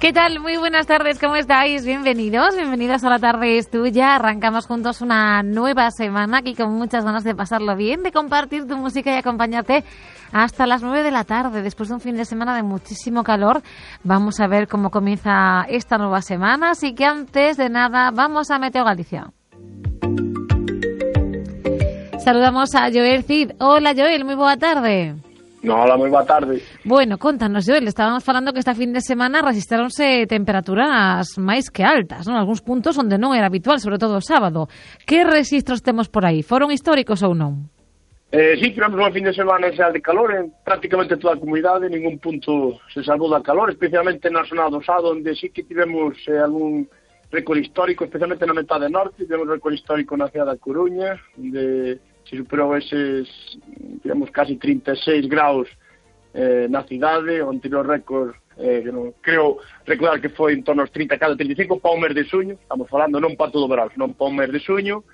¿Qué tal? Muy buenas tardes, ¿cómo estáis? Bienvenidos a La Tarde es Tuya. Arrancamos juntos una nueva semana aquí con muchas ganas de pasarlo bien, de compartir tu música y acompañarte hasta las 9 de la tarde. Después de un fin de semana de muchísimo calor, vamos a ver cómo comienza esta nueva semana. Así que antes de nada, vamos a Meteo Galicia. Saludamos a Joel Cid. Hola Joel, moi boa tarde. Hola, moi boa tarde. Bueno, contanos, Joel, estábamos falando que este fin de semana rexistráronse temperaturas máis que altas, non? Algúns puntos onde non era habitual, sobre todo o sábado. Que rexistros temos por aí? Foron históricos ou non? Sí, tivemos un fin de semana xa de calor en prácticamente toda a comunidade, ningún punto se salvou da calor, especialmente na zona do Sado, onde sí que tivemos algún récord histórico, especialmente na metade norte, tivemos récord histórico na cidade da Coruña, onde se superou eses, digamos, casi 36 graus na cidade. O anterior récord, que non, creo recordar que foi en torno aos 30 cada 35 para o mes de xuño, estamos falando non para todo o verão, non para o mes de xuño.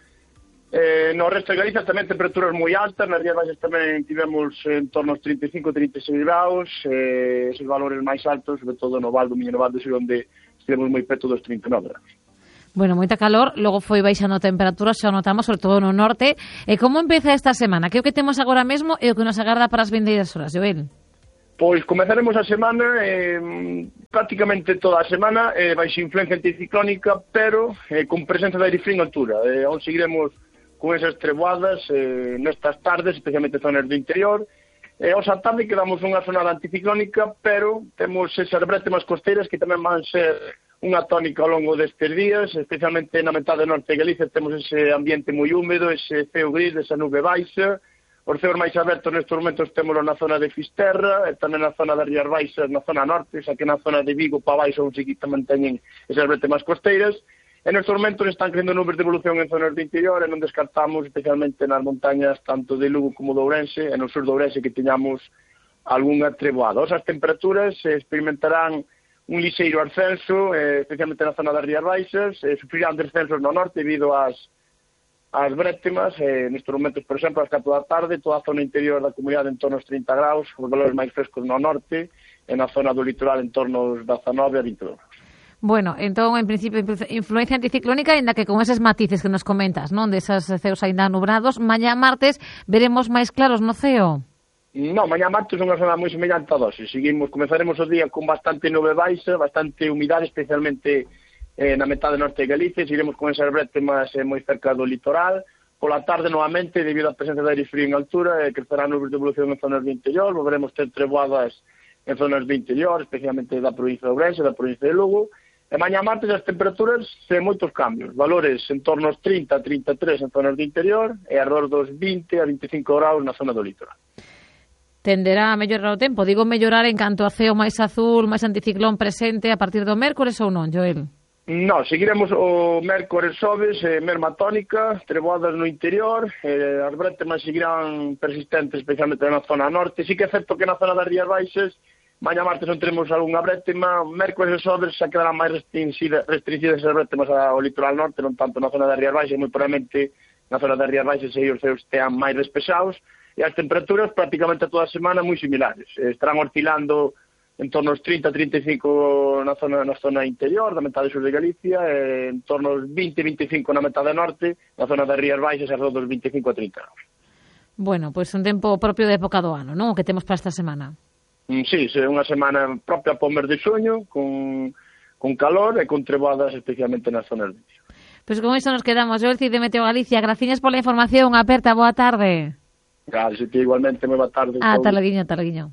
No resto de Galicia tamén temperaturas moi altas, nas Rías Baixas tamén tivemos en torno aos 35-36 graus, esos valores máis altos, sobre todo no Val do Miño, no Val do Sul, onde estivemos moi preto dos 39 graus. Bueno, moita calor, logo foi baixando a temperatura, xa notamos, sobre todo no norte. E como empeza esta semana? Que é o que temos agora mesmo e o que nos agarda para as vindeiras horas, Joel? Pois comezaremos a semana, prácticamente toda a semana, baixo influencia anticiclónica, pero con presenza de aire frío en altura. Onde seguiremos con esas treboadas nestas tardes, especialmente zonas do interior. Os a tarde quedamos unha zona anticiclónica, pero temos esas brétemas costeiras que tamén van ser unha tónica ao longo destes días, especialmente na metade norte de Galicia temos ese ambiente moi húmedo, ese ceo gris, esa nube baixa. Os ceos máis abertos nestes momentos temos na zona de Fisterra, e tamén na zona das Rías Baixas, na zona norte, xa que na zona de Vigo para baixo onde se tamén teñen esas brétemas costeiras. E nestes momentos están creando nubes de evolución en zonas do interior e non descartamos, especialmente nas montañas tanto de Lugo como de Ourense, e no sur de Ourense que teñamos algunha treboada. As temperaturas experimentarán un lixeiro ascenso, especialmente na zona das Rías Baixas, sufrirán descensos no norte debido ás brétemas. Nestes momentos, por exemplo, ás 4 da tarde, toda a zona interior da comunidade en torno aos 30 graus, os valores máis frescos no norte, e na zona do litoral en torno aos 19 a 22 graus. Bueno, entón, en principio, influencia anticiclónica, ainda que con eses matices que nos comentas, non? Desas ceos ainda nubrados, mañá martes veremos máis claros no ceo? Non, mañá martes é unha zona moi semellante a doce. Comezaremos o día con bastante nube baixa, bastante humidade, especialmente na metade norte de Galicia. Seguiremos con esas brétemas moi cerca do litoral. Pola tarde, novamente, debido á presencia de aire frío en altura, crecerán nubes de evolución en zonas do interior. Volveremos ter treboadas en zonas do interior, especialmente da provincia de Ourense, da provincia de Lugo. E mañá martes as temperaturas sen moitos cambios. Valores en torno aos 30-33 en zonas do interior e arredor dos 20 a 25 graus na zona do litoral. Tenderá a mellorar o tempo? Digo mellorar en canto a ceo máis azul, máis anticiclón presente a partir do mércores ou non, Joel? Non, seguiremos o mércores xoves, merma tónica, treboadas no interior, as brétemas seguirán persistentes, especialmente na zona norte. Sí que é certo que na zona das Rías Baixas mañá martes non teremos algunha brétema, mércores e xoves xa quedarán máis restringidas esas brétemas ao litoral norte, non tanto na zona das Rías Baixas, moi probablemente na zona das Rías Baixas e os ceos estean máis despexados, e as temperaturas prácticamente toda a semana moi similares. Estarán oscilando en torno aos 30-35 na zona interior, da metade sur de Galicia, e en torno aos 20-25 na metade norte, na zona das Rías Baixas, arredor dos 25 a 30 graus. Bueno, pois un tempo propio de época do ano, non? O que temos para esta semana. Sí, é unha semana propia para o mes de xuño, con calor e con treboadas especialmente nas zonas de interior. Pois con iso nos quedamos. Joel Cid de Meteo Galicia, graciñas pola información. Aperta, boa tarde. Gracias, igualmente, moi boa tarde. Ata loguiño.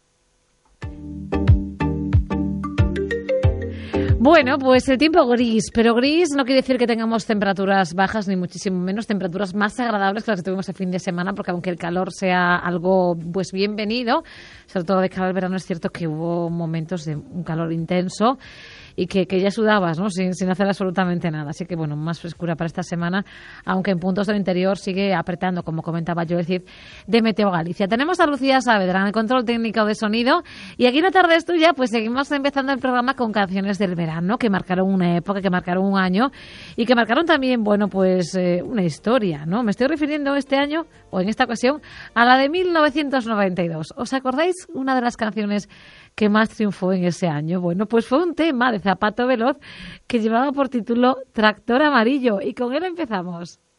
Bueno, pues el tiempo gris, pero gris no quiere decir que tengamos temperaturas bajas, ni muchísimo menos, temperaturas más agradables que las que tuvimos el fin de semana, porque aunque el calor sea algo pues bienvenido, sobre todo de cara al verano, es cierto que hubo momentos de un calor intenso y que ya sudabas, ¿no? Sin hacer absolutamente nada. Así que, bueno, más frescura para esta semana, aunque en puntos del interior sigue apretando, como comentaba yo, decir, de Meteo Galicia. Tenemos a Lucía Saavedra en el control técnico de sonido, y aquí en La Tarde es Tuya, pues seguimos empezando el programa con canciones del verano que marcaron una época, que marcaron un año y que marcaron también, bueno, pues una historia, ¿no? Me estoy refiriendo este año, o en esta ocasión, a la de 1992. ¿Os acordáis una de las canciones que más triunfó en ese año. Bueno, pues fue un tema de Zapato Veloz que llevaba por título Tractor Amarillo y con él empezamos.